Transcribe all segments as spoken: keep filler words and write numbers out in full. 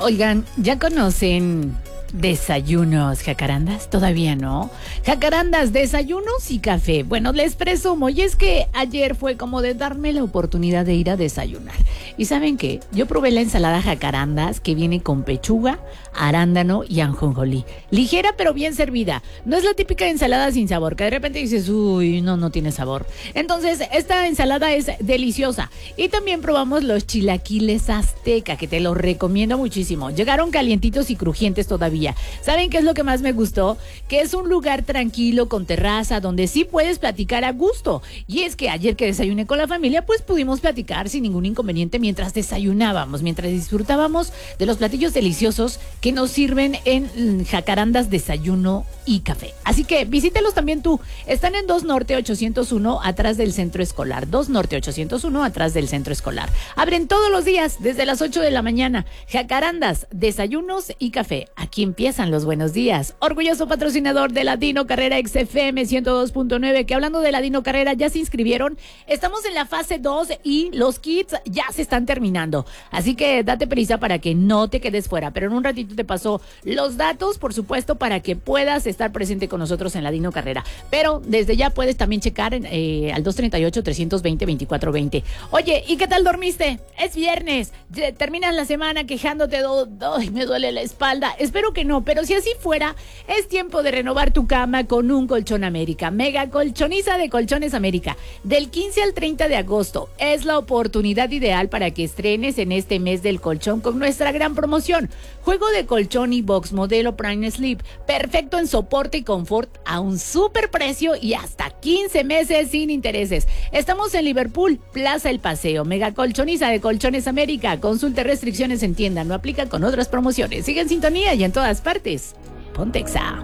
Oigan, ¿ya conocen desayunos jacarandas? Todavía no. Jacarandas, desayunos y café. Bueno, les presumo, y es que ayer fue como de darme la oportunidad de ir a desayunar. ¿Y saben qué? Yo probé la ensalada jacarandas que viene con pechuga, arándano y ajonjolí. Ligera pero bien servida. No es la típica ensalada sin sabor, que de repente dices, uy, no, no tiene sabor. Entonces, esta ensalada es deliciosa. Y también probamos los chilaquiles azteca, que te los recomiendo muchísimo. Llegaron calientitos y crujientes todavía. ¿Saben qué es lo que más me gustó? Que es un lugar tranquilo, con terraza, donde sí puedes platicar a gusto. Y es que ayer que desayuné con la familia, pues pudimos platicar sin ningún inconveniente mientras desayunábamos, mientras disfrutábamos de los platillos deliciosos que nos sirven en Jacarandas Desayuno y Café. Así que visítelos también tú. Están en dos Norte ochocientos uno, atrás del Centro Escolar. dos Norte ochocientos uno, atrás del Centro Escolar. Abren todos los días, desde las ocho de la mañana. Jacarandas, Desayunos y Café. Aquí empiezan los buenos días. Orgulloso patrocinador de la Dino Carrera X F M ciento dos punto nueve, que hablando de la Dino Carrera, ya se inscribieron. Estamos en la fase dos y los kits ya se están terminando. Así que date prisa para que no te quedes fuera. Pero en un ratito te paso los datos, por supuesto, para que puedas estar presente con nosotros en la Dino Carrera. Pero desde ya puedes también checar eh, al dos treinta y ocho, trescientos veinte, veinticuatro veinte. Oye, ¿y qué tal dormiste? Es viernes. Terminas la semana quejándote de, oh, me duele la espalda. Espero que no, pero si así fuera, es tiempo de renovar tu cama con un Colchón América. Mega colchoniza de Colchones América. Del quince al treinta de agosto es la oportunidad ideal para que estrenes en este mes del colchón con nuestra gran promoción. Juego de colchón y box modelo Prime Sleep. Perfecto en soporte y confort a un super precio y hasta quince meses sin intereses. Estamos en Liverpool, Plaza El Paseo. Mega colchoniza de Colchones América. Consulte restricciones en tienda. No aplica con otras promociones. Sigue en sintonía y en todas partes. Pontexa.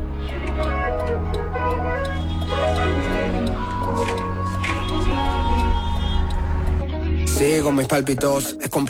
Sigo mis palpitos, es complicado.